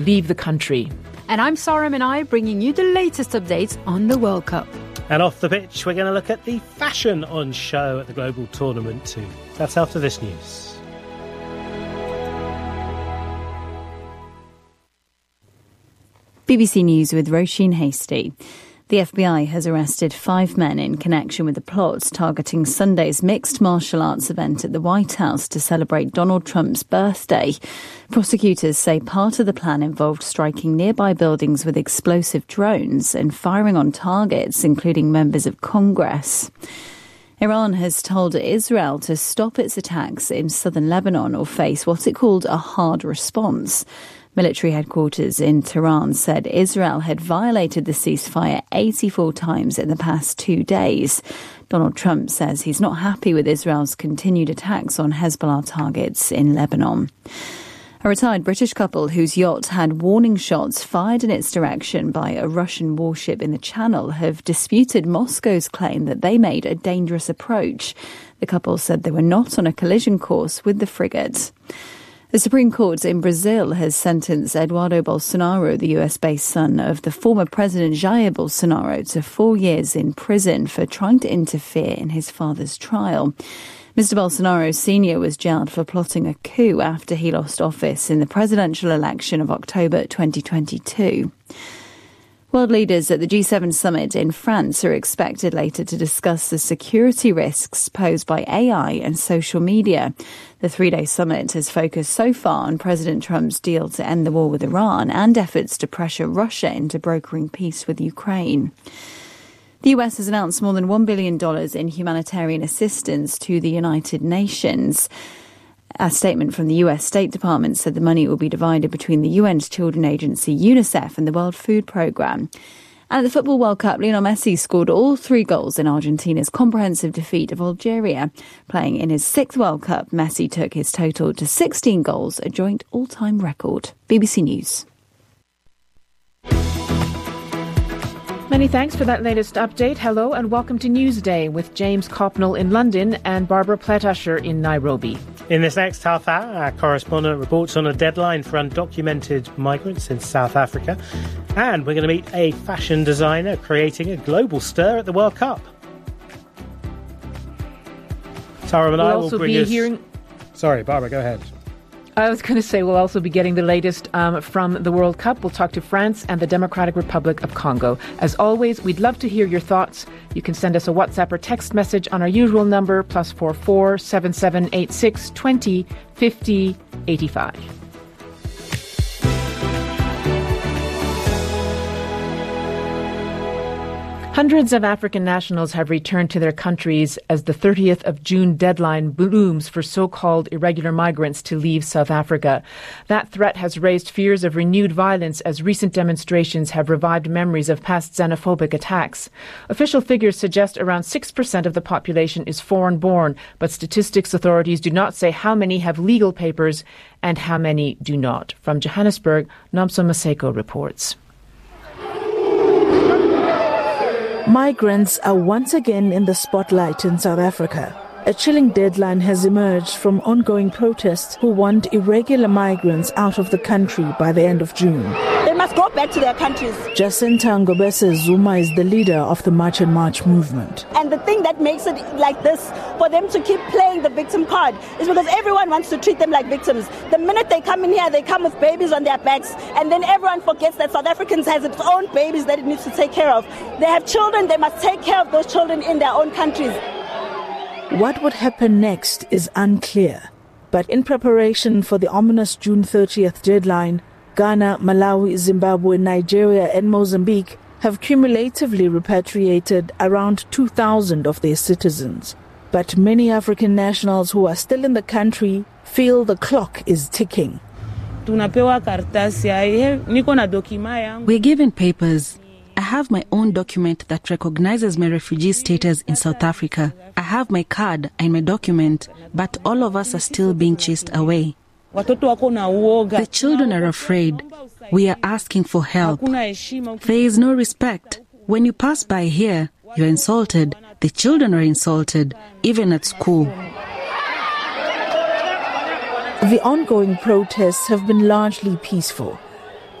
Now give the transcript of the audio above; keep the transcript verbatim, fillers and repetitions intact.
leave the country. And I'm Sarah Minai, bringing you the latest updates on the World Cup. And off the pitch, we're going to look at the fashion on show at the global tournament too. That's after this news. B B C News with Roisin Hastie. The F B I has arrested five men in connection with the plot targeting Sunday's mixed martial arts event at the White House to celebrate Donald Trump's birthday. Prosecutors say part of the plan involved striking nearby buildings with explosive drones and firing on targets, including members of Congress. Iran has told Israel to stop its attacks in southern Lebanon or face what it called a hard response. Military headquarters in Tehran said Israel had violated the ceasefire eighty-four times in the past two days. Donald Trump says he's not happy with Israel's continued attacks on Hezbollah targets in Lebanon. A retired British couple whose yacht had warning shots fired in its direction by a Russian warship in the Channel have disputed Moscow's claim that they made a dangerous approach. The couple said they were not on a collision course with the frigate. The Supreme Court in Brazil has sentenced Eduardo Bolsonaro, the U S-based son of the former President Jair Bolsonaro, to four years in prison for trying to interfere in his father's trial. Mister Bolsonaro Senior was jailed for plotting a coup after he lost office in the presidential election of October twenty twenty-two. World leaders at the G seven summit in France are expected later to discuss the security risks posed by A I and social media. The three-day summit has focused so far on President Trump's deal to end the war with Iran and efforts to pressure Russia into brokering peace with Ukraine. The U S has announced more than one billion dollars in humanitarian assistance to the United Nations. A statement from the U S State Department said the money will be divided between the U N's children agency UNICEF and the World Food Programme. And at the Football World Cup, Lionel Messi scored all three goals in Argentina's comprehensive defeat of Algeria. Playing in his sixth World Cup, Messi took his total to sixteen goals, a joint all-time record. B B C News. Many thanks for that latest update. Hello and welcome to Newsday with James Copnell in London and Barbara Pletasher in Nairobi. In this next half hour, our correspondent reports on a deadline for undocumented migrants in South Africa. And we're going to meet a fashion designer creating a global stir at the World Cup. Tara and I will bring us... Hearing... Sorry, Barbara, go ahead. I was going to say we'll also be getting the latest um, from the World Cup. We'll talk to France and the Democratic Republic of Congo. As always, we'd love to hear your thoughts. You can send us a WhatsApp or text message on our usual number, plus four four seven seven eight six twenty fifty eighty-five. Hundreds of African nationals have returned to their countries as the thirtieth of June deadline looms for so-called irregular migrants to leave South Africa. That threat has raised fears of renewed violence as recent demonstrations have revived memories of past xenophobic attacks. Official figures suggest around six percent of the population is foreign-born, but statistics authorities do not say how many have legal papers and how many do not. From Johannesburg, Nomso Maseko reports. Migrants are once again in the spotlight in South Africa. A chilling deadline has emerged from ongoing protests who want irregular migrants out of the country by the end of June. They must go back to their countries. Jacinta Ngobese Zuma is the leader of the March and March movement. And the thing that makes it like this, for them to keep playing the victim card, is because everyone wants to treat them like victims. The minute they come in here, they come with babies on their backs, and then everyone forgets that South Africans has its own babies that it needs to take care of. They have children, they must take care of those children in their own countries. What would happen next is unclear. But in preparation for the ominous June thirtieth deadline, Ghana, Malawi, Zimbabwe, Nigeria and Mozambique have cumulatively repatriated around two thousand of their citizens. But many African nationals who are still in the country feel the clock is ticking. We're given papers. I have my own document that recognizes my refugee status in South Africa. I have my card and my document, but all of us are still being chased away. The children are afraid. We are asking for help. There is no respect. When you pass by here, you're insulted. The children are insulted, even at school. The ongoing protests have been largely peaceful.